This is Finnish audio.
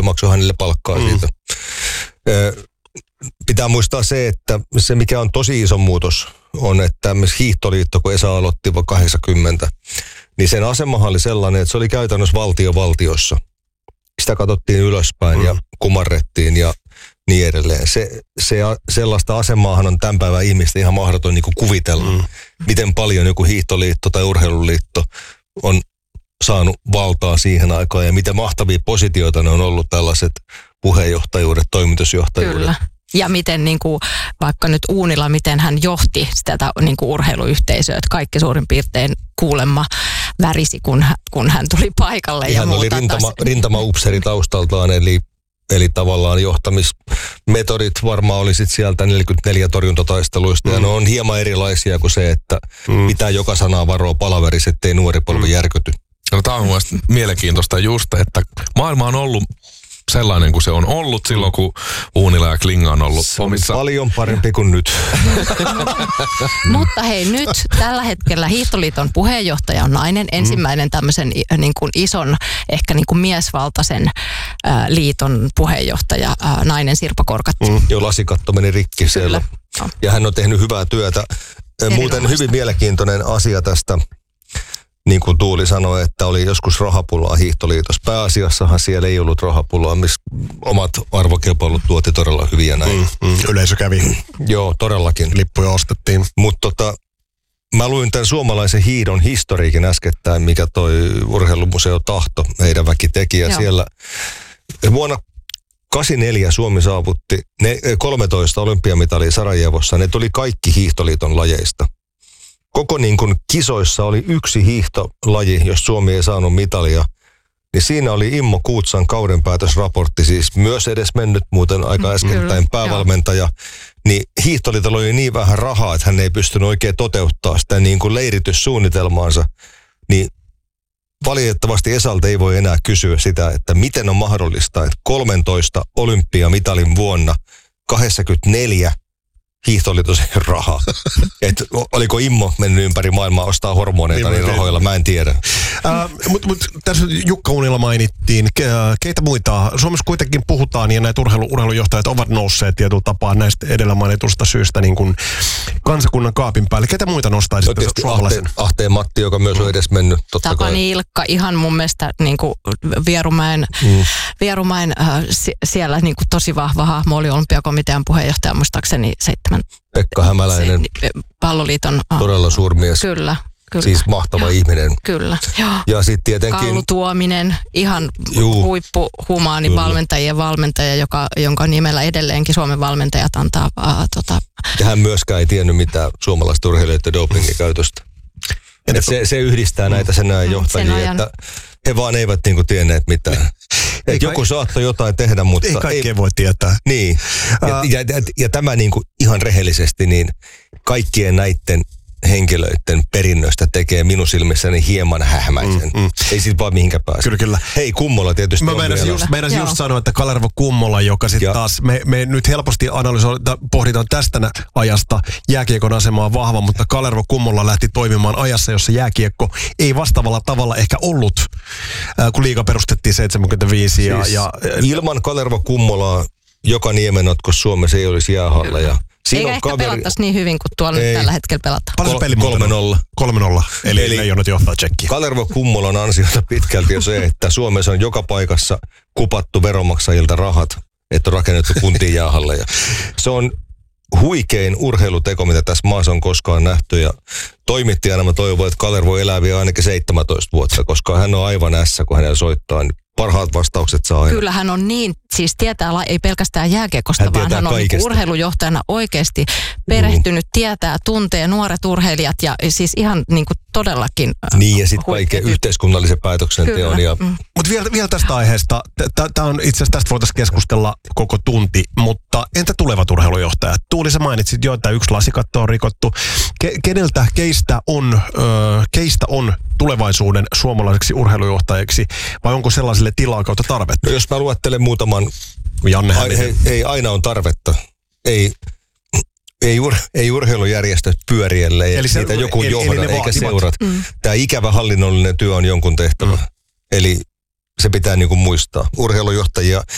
maksoi hänelle palkkaa siitä. Pitää muistaa se, että se mikä on tosi iso muutos on, että Hiihtoliitto, kun Esa aloitti 80, niin sen asemahan oli sellainen, että se oli käytännössä valtio valtiossa. Sitä katsottiin ylöspäin ja kumarrettiin ja niin edelleen. Sellaista asemaahan on tämän päivän ihmistä ihan mahdoton niin kuin kuvitella, miten paljon joku hiihtoliitto tai urheiluliitto on saanut valtaa siihen aikaan ja mitä mahtavia positioita ne on ollut tällaiset puheenjohtajuudet, toimitusjohtajuudet. Kyllä. Ja miten niin kuin, vaikka nyt Uunila, miten hän johti tätä niin kuin urheiluyhteisöä, että kaikki suurin piirtein kuulemma värisi, kun hän tuli paikalle. Ja hän oli rintamaupseeri taustaltaan, eli tavallaan johtamismetodit varmaan oli sit sieltä 44 torjuntataisteluista. Ja ne on hieman erilaisia kuin se, että pitää joka sanaa varoa palaverissa, ettei nuori polvi järkyty. No, tämä on mielestäni mielenkiintoista just, että maailma on ollut sellainen kuin se on ollut silloin, kun Uunila ja Klinga on ollut omissa. Paljon parempi kuin nyt. Mutta hei, nyt tällä hetkellä Hiihtoliiton puheenjohtaja on nainen. Ensimmäinen tämmöisen niin kuin ison, ehkä niin kuin miesvaltaisen liiton puheenjohtaja, nainen Sirpa Korkattu. Joo, lasikatto meni rikki siellä. Ja hän on tehnyt hyvää työtä. Muuten hyvin mielenkiintoinen asia tästä. Niin kuin Tuuli sanoi, että oli joskus rahapulaa Hiihtoliitossa. Pääasiassahan siellä ei ollut rahapulaa, missä omat arvokilpailut tuotti todella hyviä näin. Yleisö kävi. Joo, todellakin. Lippuja ostettiin. Mutta mä luin tämän suomalaisen hiidon historiikin äskettäin, mikä toi Urheilumuseo Tahto, heidän väki teki. Ja siellä vuonna 1984 Suomi saavutti 13 olympiamitalia Sarajevossa. Ne tuli kaikki Hiihtoliiton lajeista. Koko niin kuin kisoissa oli yksi hiihtolaji, jos Suomi ei saanut mitalia. Niin siinä oli Immo Kuutsan kaudenpäätösraportti, siis myös edes mennyt muuten aika äskettäin päävalmentaja. Niin Hiihtoliitolla oli niin vähän rahaa, että hän ei pystynyt oikein toteuttaa sitä niin kuin leirityssuunnitelmaansa. Niin valitettavasti Esalta ei voi enää kysyä sitä, että miten on mahdollista, että 13 olympiamitalin vuonna 24 Hiihtoliitos rahaa. Et oliko Immo mennyt ympäri maailmaa ostaa hormoneita niin rahoilla, mä en tiedä. Mutta tässä Jukka Uunila mainittiin. Keitä muita? Suomessa kuitenkin puhutaan ja näitä urheilujohtajat ovat nousseet tietyllä tapaa näistä edellä mainitusta syystä niin kuin kansakunnan kaapin päälle. Ketä muita nostaisitte suomalaisen? Ahteen Matti, joka myös on edes mennyt. Tapani Ilkka, ihan mun mielestä niin kuin Vierumäen siellä niin kuin tosi vahva hahmo, oli olympiakomitean puheenjohtaja muistaakseni 7. Pekka Hämäläinen. Palloliiton. Todella suurmies. Kyllä. Siis mahtava ihminen. Kyllä. Ja sitten tietenkin Kaulu Tuominen, ihan huippuhumaani valmentaja, jonka nimellä edelleenkin Suomen valmentajat antaa. Ja hän myöskään ei tiennyt mitään suomalaista urheilijoiden dopingin käytöstä. Se yhdistää näitä sen johtajia, että he vaan eivät niinku tienneet mitään. Joku saattoi jotain tehdä, mutta ei kaikkea voi tietää. Niin. Ja tämä niinku ihan rehellisesti, niin kaikkien näiden henkilöiden perinnöstä tekee minun silmissäni hieman hähmäisen. Ei siitä vaan mihinkä pääse. Kyllä. Hei, Kummola tietysti mä meinasin just sanoa, että Kalervo Kummola, joka sitten taas, me nyt helposti pohditaan tästä ajasta jääkiekon asemaa vahva, mutta Kalervo Kummola lähti toimimaan ajassa, jossa jääkiekko ei vastaavalla tavalla ehkä ollut, kun liiga perustettiin 75. Ilman Kalervo Kummolaa joka Niemenotkossa Suomessa ei olisi jäähalleja. Eikä ehkä pelattaisi niin hyvin kuin tuolla nyt tällä hetkellä pelataan. Paljon se peli 3-0. Eli Leijonat johtaa Tsekkiä. Kalervo Kummolan ansiota pitkälti on se, että Suomessa on joka paikassa kupattu veronmaksajilta rahat, että on rakennettu kuntiin jäähalleja. Se on huikein urheiluteko, mitä tässä maassa on koskaan nähty. Ja toimittajana mä toivon, että Kalervo elää vielä ainakin 17 vuotta, koska hän on aivan ässä, kun hänellä soittaa. Parhaat vastaukset saa aina. Kyllä hän on niin, siis tietää ei pelkästään jääkiekosta, vaan hän on niin urheilujohtajana oikeasti perehtynyt, tietää, tuntee nuoret urheilijat ja siis ihan niin kuin todellakin. Niin ja sitten kaiken yhteiskunnallisen päätöksenteon. Mutta vielä tästä aiheesta, tämä on itse asiassa tästä voitaisiin keskustella koko tunti, mutta entä tulevat urheilujohtajat? Tuuli, sä mainitsit jo, että yksi lasikatto on rikottu. Keistä on tulevaisuuden suomalaiseksi urheilujohtajaksi, vai onko sellaiselle tilaa kautta tarvetta? No, jos mä luettelen muutaman, ei aina on tarvetta. Ei urheilujärjestöt pyörielle, ei siitä joku johda, eikä seurat. Tämä ikävä hallinnollinen työ on jonkun tehtävä. Eli se pitää niin kuin muistaa. Urheilujohtajia